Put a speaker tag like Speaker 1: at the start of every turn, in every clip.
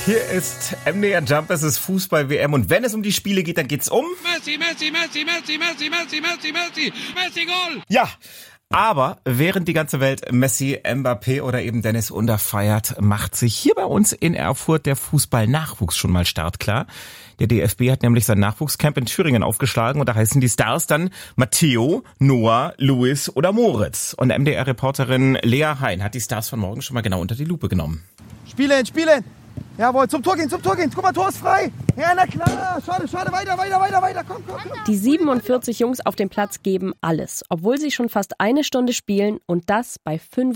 Speaker 1: Hier ist MDR Jump, es ist Fußball-WM und wenn es um die Spiele geht, dann geht's um...
Speaker 2: Messi, Goal!
Speaker 1: Ja, aber während die ganze Welt Messi, Mbappé oder eben Dennis Under feiert, macht sich hier bei uns in Erfurt der Fußball-Nachwuchs schon mal startklar. Der DFB hat nämlich sein Nachwuchscamp in Thüringen aufgeschlagen und da heißen die Stars dann Matteo, Noah, Luis oder Moritz. Und MDR-Reporterin Lea Hein hat die Stars von morgen schon mal genau unter die Lupe genommen.
Speaker 3: Spielen! Jawohl, zum Tor gehen! Guck mal, Tor ist frei! Ja, na klar! Schade, weiter! Komm!
Speaker 4: Die 47 Jungs auf dem Platz geben alles, obwohl sie schon fast eine Stunde spielen und das bei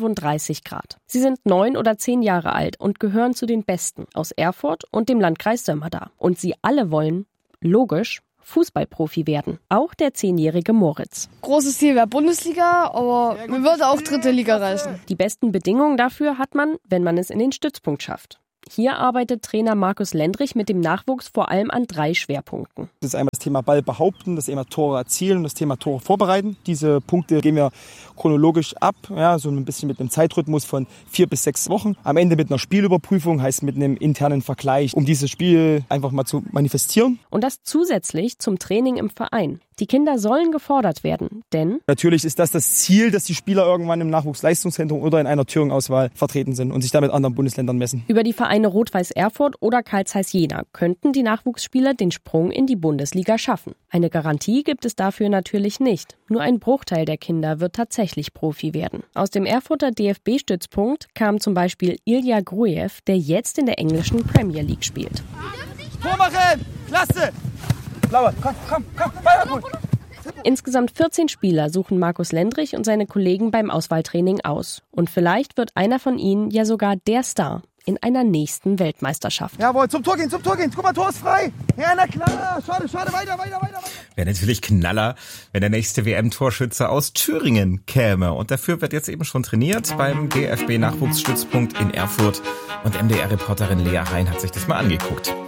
Speaker 4: 35 Grad. Sie sind 9 oder 10 Jahre alt und gehören zu den Besten aus Erfurt und dem Landkreis Sömmerda. Und sie alle wollen, logisch, Fußballprofi werden. Auch der 10-jährige Moritz.
Speaker 5: Großes Ziel wäre Bundesliga, aber mir würde auch 3. Liga reichen.
Speaker 4: Die besten Bedingungen dafür hat man, wenn man es in den Stützpunkt schafft. Hier arbeitet Trainer Markus Lendrich mit dem Nachwuchs vor allem an 3 Schwerpunkten.
Speaker 3: Das ist einmal das Thema Ball behaupten, das Thema Tore erzielen und das Thema Tore vorbereiten. Diese Punkte gehen wir chronologisch ab, ja, so ein bisschen mit einem Zeitrhythmus von 4 bis 6 Wochen. Am Ende mit einer Spielüberprüfung, heißt mit einem internen Vergleich, um dieses Spiel einfach mal zu manifestieren.
Speaker 4: Und das zusätzlich zum Training im Verein. Die Kinder sollen gefordert werden, denn...
Speaker 3: Natürlich ist das Ziel, dass die Spieler irgendwann im Nachwuchsleistungszentrum oder in einer Thüringen-Auswahl vertreten sind und sich damit anderen Bundesländern messen.
Speaker 4: Über die Vereine Rot-Weiß Erfurt oder Carl Zeiss Jena könnten die Nachwuchsspieler den Sprung in die Bundesliga schaffen. Eine Garantie gibt es dafür natürlich nicht. Nur ein Bruchteil der Kinder wird tatsächlich Profi werden. Aus dem Erfurter DFB-Stützpunkt kam zum Beispiel Ilya Grujew, der jetzt in der englischen Premier League spielt.
Speaker 3: Tor machen! Klasse! Blauer, komm, Ball holen!
Speaker 4: Insgesamt 14 Spieler suchen Markus Lendrich und seine Kollegen beim Auswahltraining aus. Und vielleicht wird einer von ihnen ja sogar der Star in einer nächsten Weltmeisterschaft.
Speaker 3: Jawohl, zum Tor gehen! Guck mal, Tor ist frei! Ja, na klar! Schade, weiter!
Speaker 1: Wäre natürlich Knaller, wenn der nächste WM-Torschütze aus Thüringen käme. Und dafür wird jetzt eben schon trainiert beim DFB-Nachwuchsstützpunkt in Erfurt. Und MDR-Reporterin Lea Hein hat sich das mal angeguckt.